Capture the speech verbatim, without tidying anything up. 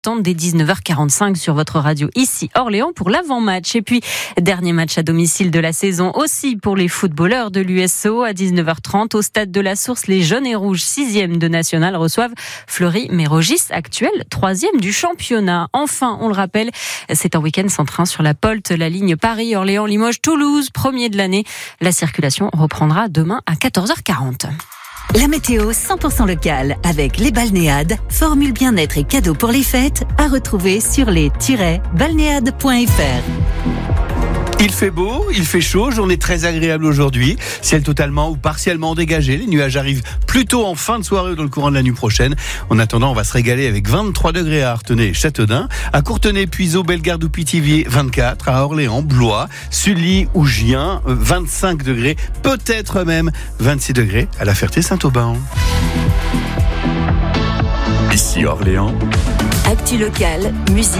tente dès dix-neuf heures quarante-cinq sur votre radio ici Orléans pour l'avant-match. Et puis, dernier match à domicile de la saison aussi pour les footballeurs de l'U S O à dix-neuf heures trente au stade de la Source. Les jaunes et rouges sixième de national reçoivent Fleury-Mérogis, actuel troisième du championnat. Enfin, on le rappelle, c'est un week-end sans train sur la Polte, la ligne Paris-Orléans-Limoges-Toulouse, premier de l'année. La circulation reprendra demain à quatorze heures quarante. La météo cent pour cent locale avec les balnéades, formule bien-être et cadeaux pour les fêtes à retrouver sur les tiret balnéades point f r. Il fait beau, il fait chaud, journée très agréable aujourd'hui. Ciel totalement ou partiellement dégagé. Les nuages arrivent plutôt en fin de soirée ou dans le courant de la nuit prochaine. En attendant, on va se régaler avec vingt-trois degrés à Artenay et Châteaudun. À Courtenay, Puiseaux, Bellegarde ou Pithiviers, vingt-quatre. À Orléans, Blois, Sully ou Gien, vingt-cinq degrés. Peut-être même vingt-six degrés à La Ferté-Saint-Auban. Ici Orléans. Actu locale, musique.